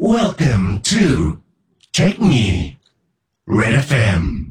Welcome to Tech Me, Red FM.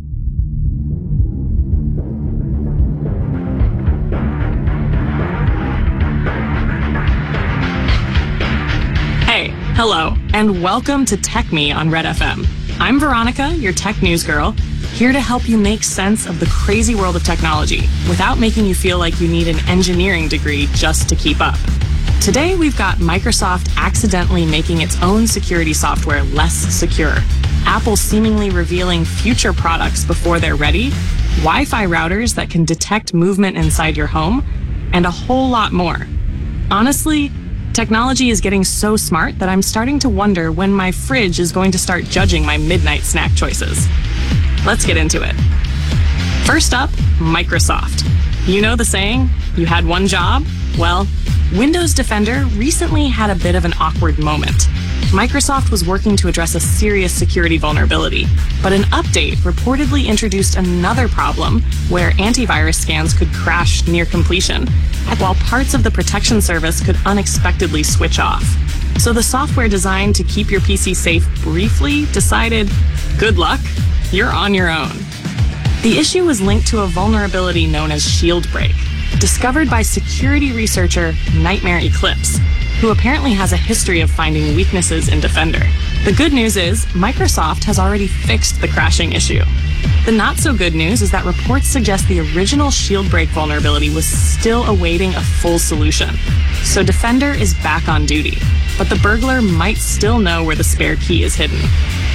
Hey, hello, and welcome to Tech Me on Red FM. I'm Veronica, your tech news girl, here to help you make sense of the crazy world of technology without making you feel like you need an engineering degree just to keep up. Today, we've got Microsoft accidentally making its own security software less secure, Apple seemingly revealing future products before they're ready, Wi-Fi routers that can detect movement inside your home, and a whole lot more. Honestly, technology is getting so smart that I'm starting to wonder when my fridge is going to start judging my midnight snack choices. Let's get into it. First up, Microsoft. You know the saying, you had one job? Well, Windows Defender recently had a bit of an awkward moment. Microsoft was working to address a serious security vulnerability, but an update reportedly introduced another problem where antivirus scans could crash near completion, while parts of the protection service could unexpectedly switch off. So the software designed to keep your PC safe briefly decided, good luck, you're on your own. The issue was linked to a vulnerability known as Shieldbreak, discovered by security researcher Nightmare Eclipse, who apparently has a history of finding weaknesses in Defender. The good news is Microsoft has already fixed the crashing issue. The not so good news is that reports suggest the original Shieldbreak vulnerability was still awaiting a full solution. So Defender is back on duty, but the burglar might still know where the spare key is hidden.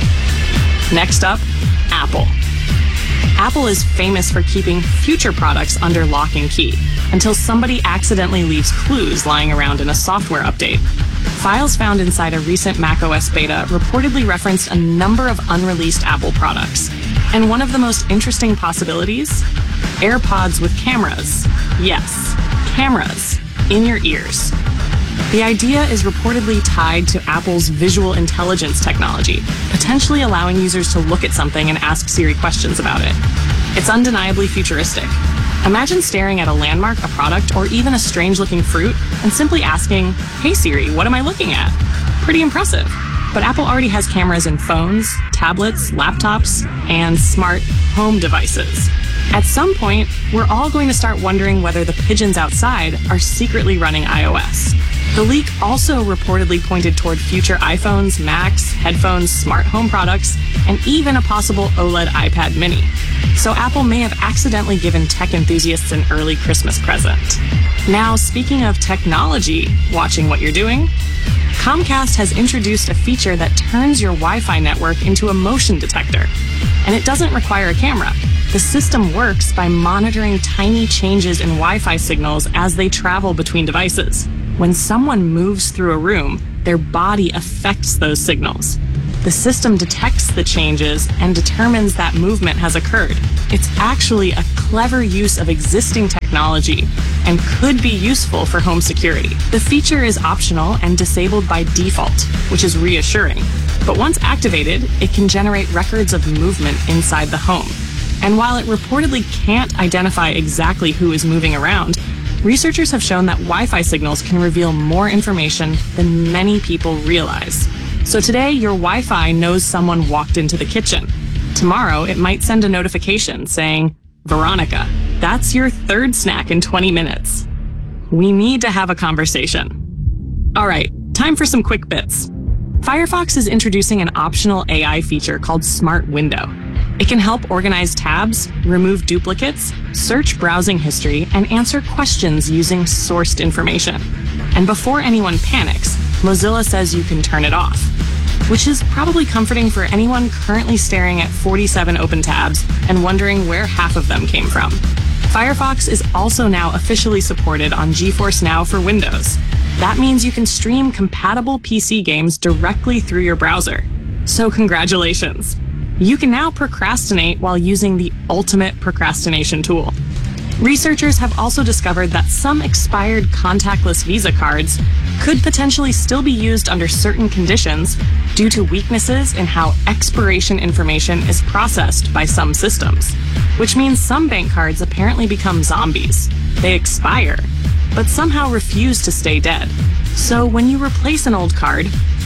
Next up, Apple. Apple is famous for keeping future products under lock and key until somebody accidentally leaves clues lying around in a software update. Files found inside a recent macOS beta reportedly referenced a number of unreleased Apple products. And one of the most interesting possibilities? AirPods with cameras. Yes, cameras in your ears. The idea is reportedly tied to Apple's visual intelligence technology, potentially allowing users to look at something and ask Siri questions about it. It's undeniably futuristic. Imagine staring at a landmark, a product, or even a strange-looking fruit and simply asking, "Hey Siri, what am I looking at?" Pretty impressive. But Apple already has cameras in phones, tablets, laptops, and smart home devices. At some point, we're all going to start wondering whether the pigeons outside are secretly running iOS. The leak also reportedly pointed toward future iPhones, Macs, headphones, smart home products, and even a possible OLED iPad mini. So Apple may have accidentally given tech enthusiasts an early Christmas present. Now, speaking of technology, watching what you're doing, Comcast has introduced a feature that turns your Wi-Fi network into a motion detector. And it doesn't require a camera. The system works by monitoring tiny changes in Wi-Fi signals as they travel between devices. When someone moves through a room, their body affects those signals. The system detects the changes and determines that movement has occurred. It's actually a clever use of existing technology and could be useful for home security. The feature is optional and disabled by default, which is reassuring. But once activated, it can generate records of movement inside the home. And while it reportedly can't identify exactly who is moving around, researchers have shown that Wi-Fi signals can reveal more information than many people realize. So today, your Wi-Fi knows someone walked into the kitchen. Tomorrow, it might send a notification saying, "Veronica, that's your third snack in 20 minutes. We need to have a conversation." All right, time for some quick bits. Firefox is introducing an optional AI feature called Smart Window. It can help organize tabs, remove duplicates, search browsing history, and answer questions using sourced information. And before anyone panics, Mozilla says you can turn it off, which is probably comforting for anyone currently staring at 47 open tabs and wondering where half of them came from. Firefox is also now officially supported on GeForce Now for Windows. That means you can stream compatible PC games directly through your browser. So congratulations. You can now procrastinate while using the ultimate procrastination tool. Researchers have also discovered that some expired contactless Visa cards could potentially still be used under certain conditions due to weaknesses in how expiration information is processed by some systems, which means some bank cards apparently become zombies. They expire, but somehow refuse to stay dead. So when you replace an old card,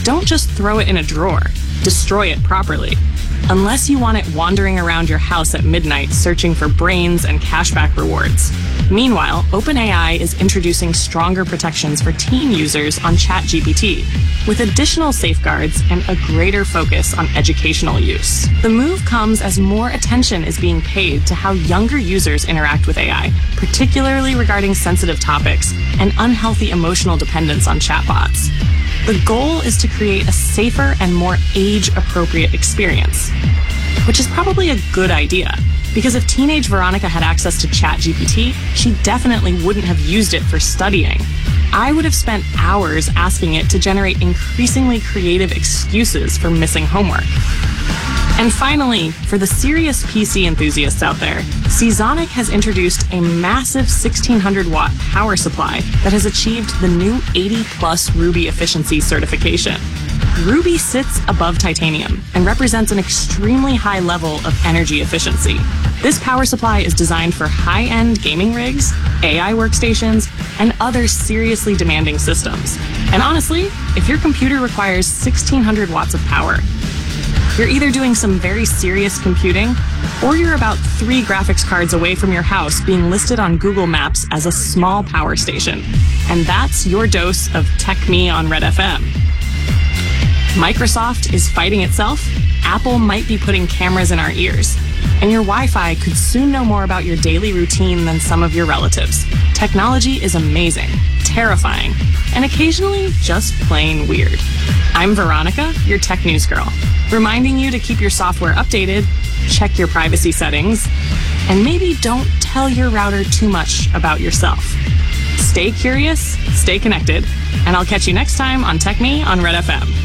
don't just throw it in a drawer. Destroy it properly. Unless you want it wandering around your house at midnight searching for brains and cashback rewards. Meanwhile, OpenAI is introducing stronger protections for teen users on ChatGPT, with additional safeguards and a greater focus on educational use. The move comes as more attention is being paid to how younger users interact with AI, particularly regarding sensitive topics and unhealthy emotional dependence on chatbots. The goal is to create a safer and more age-appropriate experience, which is probably a good idea, because if teenage Veronica had access to ChatGPT, she definitely wouldn't have used it for studying. I would have spent hours asking it to generate increasingly creative excuses for missing homework. And finally, for the serious PC enthusiasts out there, Seasonic has introduced a massive 1600-watt power supply that has achieved the new 80+ Ruby efficiency certification. Ruby sits above titanium and represents an extremely high level of energy efficiency. This power supply is designed for high-end gaming rigs, AI workstations, and other seriously demanding systems. And honestly, if your computer requires 1600 watts of power, you're either doing some very serious computing, or you're about 3 graphics cards away from your house being listed on Google Maps as a small power station. And that's your dose of Tech Me on Red FM. Microsoft is fighting itself, Apple might be putting cameras in our ears, and your Wi-Fi could soon know more about your daily routine than some of your relatives. Technology is amazing, terrifying, and occasionally just plain weird. I'm Veronica, your tech news girl, reminding you to keep your software updated, check your privacy settings, and maybe don't tell your router too much about yourself. Stay curious, stay connected, and I'll catch you next time on Tech Me on Red FM.